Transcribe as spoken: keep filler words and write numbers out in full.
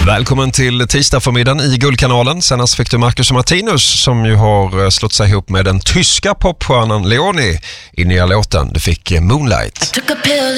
Välkommen till tisdag förmiddagen i Guldkanalen. Senast fick du Marcus och Martinus som ju har slått sig ihop med den tyska popstjärnan Leonie i nya låten. Du fick Moonlight.